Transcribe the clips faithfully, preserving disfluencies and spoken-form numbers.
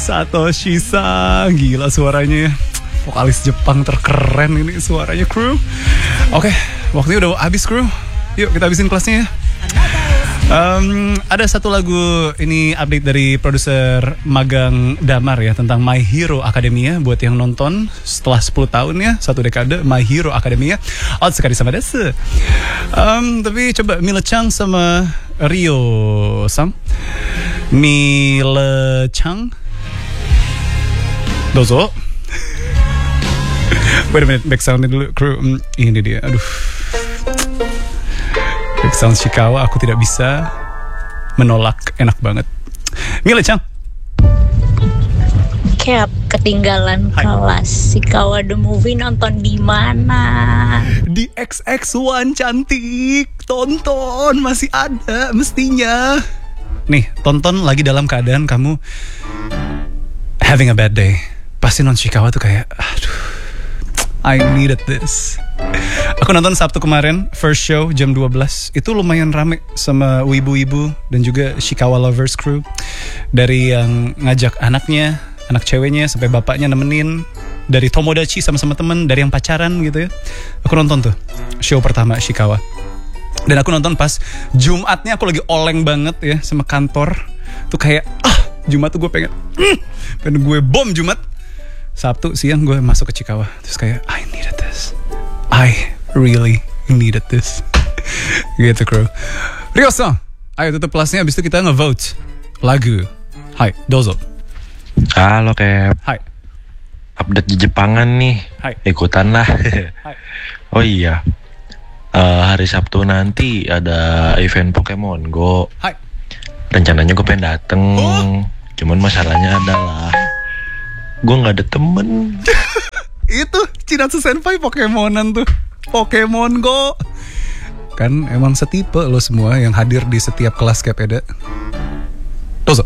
Satoshi-san, gila suaranya. Vokalis Jepang terkeren ini suaranya, kru. Oke, waktunya udah habis, kru. Yuk kita habisin kelasnya ya. Um, ada satu lagu ini update dari produser magang Damar ya tentang My Hero Academia buat yang nonton setelah sepuluh tahun ya, satu dekade My Hero Academia. Oh, sekali sama desu. Um, tapi coba Mila Chang sama Rio Sang. Mila Chang. Dozo. Wait a minute, back soundnya dulu kru. Um, ini dia. Aduh. Background Shikawa, aku tidak bisa menolak, enak banget. Mila Chang. Cap, ketinggalan Hai. Kelas. Shikawa the movie nonton di mana? Di X X one cantik. Tonton, masih ada mestinya. Nih, tonton lagi dalam keadaan kamu having a bad day. Pasti non Shikawa tuh kayak, aduh, I needed this. Aku nonton Sabtu kemarin, first show jam dua belas. Itu lumayan rame sama wibu-wibu dan juga Shikawa Lovers Crew. Dari yang ngajak anaknya, anak ceweknya sampai bapaknya nemenin. Dari Tomodachi sama-sama temen, dari yang pacaran gitu ya. Aku nonton tuh show pertama Shikawa. Dan aku nonton pas Jumatnya aku lagi oleng banget ya sama kantor. Tuh kayak, ah Jumat tuh gue pengen mm, pengen gue bom Jumat. Sabtu siang gue masuk ke Shikawa. Terus kayak, I needed this. I really needed this. Gitu kru. Ryo-san, ayo tutup kelasnya. Abis itu kita nge-vote lagu. Hai, dozo. Halo Kep. Hai. Update di Jepangan nih. Hai. Ikutan lah. Hai. Oh iya, uh, hari Sabtu nanti ada event Pokemon Go. Hai. Rencananya gue pengen dateng. Oh. Cuman masalahnya adalah gue gak ada temen. Itu Chinatsu Senpai Pokemonan tuh. Pokemon Go. Kan emang setipe lo semua yang hadir di setiap kelas kayak peda. Dozo.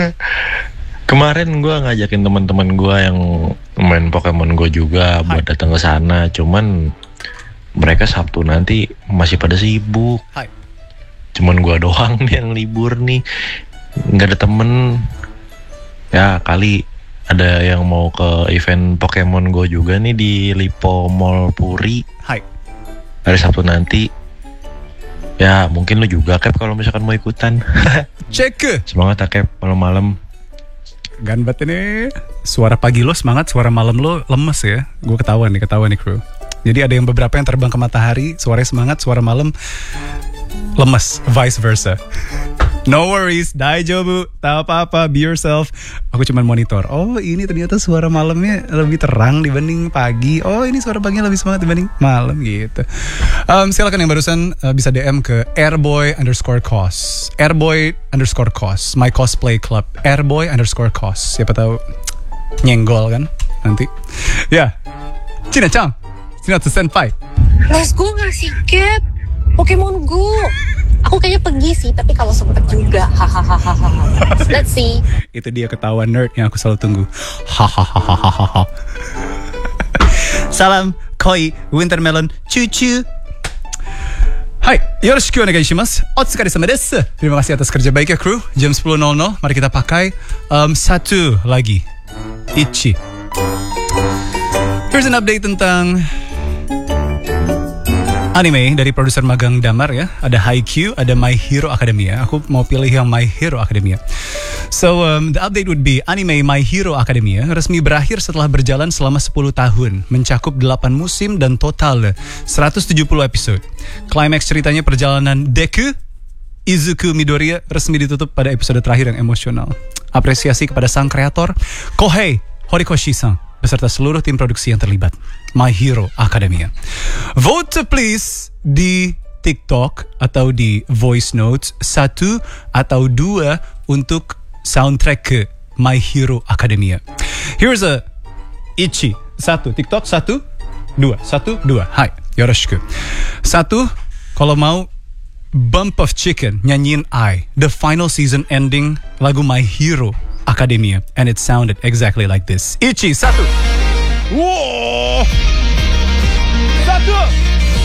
Kemarin gue ngajakin teman-teman gue yang main Pokemon Go juga Hai. buat datang ke sana. Cuman mereka Sabtu nanti masih pada sibuk. Hai. Cuman gue doang nih yang libur nih. Gak ada temen. Ya kali ada yang mau ke event Pokemon Go juga nih di Lipo Mall Puri. Hai. Hari Sabtu nanti. Ya mungkin lu juga Kep kalau misalkan mau ikutan. Cek. Semangat ya Kep malam-malam. Ganbat ini. Suara pagi lo semangat, suara malam lo lemes ya. Gue ketahuan nih, ketahuan nih kru. Jadi ada yang beberapa yang terbang ke matahari, suaranya semangat, suara malam lemes, vice versa. No worries, daijoubu, tak apa-apa, be yourself. Aku cuma monitor. Oh, ini ternyata suara malamnya lebih terang dibanding pagi. Oh, ini suara paginya lebih semangat dibanding malam gitu. Um, silakan yang barusan uh, bisa D M ke airboy underscore cos, airboy underscore cos, my cosplay club, airboy underscore cos. Siapa tahu nyenggol kan nanti. Ya, Cina Chang, Chinatsu Senpai. Let's go gak sih, Cap? Pokemon Go. Aku kayaknya pergi sih, tapi kalau sempet juga. Hahaha. Let's see. Itu dia ketawa nerd yang aku selalu tunggu. Hahaha. Salam koi wintermelon cucu. Hai, yoroshiku onegai shimasu. Otsukaresama desu. Terima kasih atas kerja baik ya kru. Jam sepuluh nol nol, mari kita pakai um, satu lagi. Ichi. Here's an update tentang anime dari produser magang Damar ya. Ada Haikyuu, ada My Hero Academia. Aku mau pilih yang My Hero Academia. So um, the update would be anime My Hero Academia resmi berakhir setelah berjalan selama sepuluh tahun, mencakup delapan musim dan total seratus tujuh puluh episode. Climax ceritanya perjalanan Deku Izuku Midoriya resmi ditutup pada episode terakhir yang emosional. Apresiasi kepada sang kreator Kohei Horikoshi-san beserta seluruh tim produksi yang terlibat. My Hero Academia. Vote please di TikTok atau di voice notes satu atau dua untuk soundtrack ke My Hero Academia. Here's a Ichi. Satu TikTok, satu dua, satu dua. Hai, yoroshiku. Satu, kalau mau Bump of Chicken nyanyiin I, the final season ending lagu My Hero Academia, and it sounded exactly like this. Ichi, satu. Wow. Satu.